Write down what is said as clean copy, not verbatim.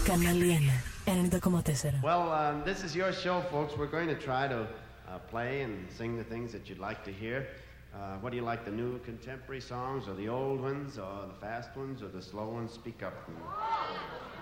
Κανάλι 1, 90,4. Well, this is your show, folks. We're going to try to play and sing the things that you'd like to hear. What do you like, the new contemporary songs or the old ones or the fast ones or the slow ones? Speak up.